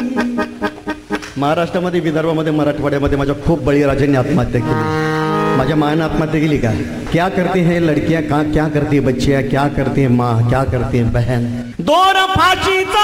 महाराष्ट्रामध्ये, विदर्भामध्ये, मराठवाड्यामध्ये माझ्या खूप बळीराजांनी आत्महत्या केली. माझ्या मायानं आत्महत्या केली का? क्या करते हैं लड़कियां, क्या करती है बच्चियां, क्या करते हैं माँ, क्या करते हैं बहन. दोर फाशीचा